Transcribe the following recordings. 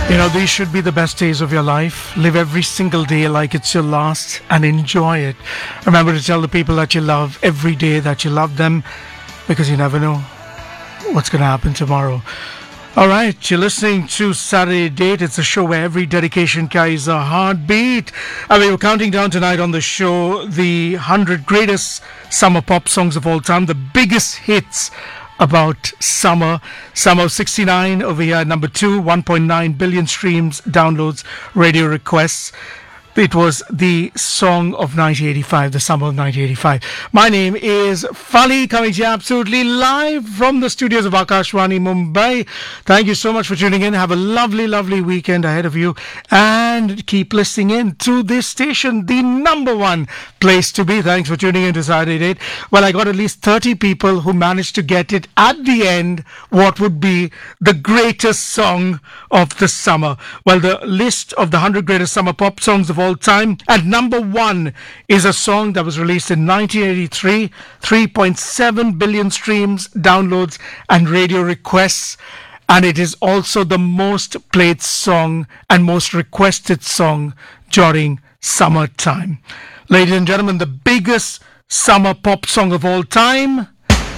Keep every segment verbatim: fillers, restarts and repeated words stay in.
You know, these should be the best days of your life. Live every single day like it's your last and enjoy it. Remember to tell the people that you love every day that you love them, because you never know what's going to happen tomorrow. All right, you're listening to Saturday Date. It's a show where every dedication carries a heartbeat. And we were counting down tonight on the show the one hundred greatest summer pop songs of all time, the biggest hits about summer. Summer sixty-nine over here at number two, one point nine billion streams, downloads, radio requests. It was the song of nineteen eighty-five, the summer of nineteen eighty-five. My name is Fali, coming to you absolutely live from the studios of Akashwani, Mumbai. Thank you so much for tuning in. Have a lovely, lovely weekend ahead of you. And keep listening in to this station, the number one place to be. Thanks for tuning in to Saturday Date. Well, I got at least thirty people who managed to get it at the end, what would be the greatest song of the summer. Well, the list of the one hundred greatest summer pop songs of all time, and number one is a song that was released in nineteen eighty-three, three point seven billion streams, downloads, and radio requests. And it is also the most played song and most requested song during summertime. Ladies and gentlemen, the biggest summer pop song of all time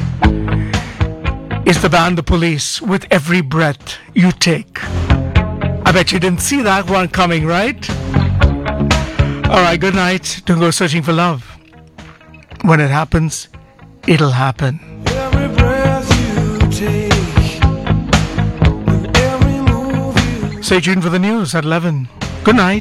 is the band The Police with Every Breath You Take. I bet you didn't see that one coming, right? All right, good night. Don't go searching for love. When it happens, it'll happen. Every breath you take, and every move you... Stay tuned for the news at eleven. Good night.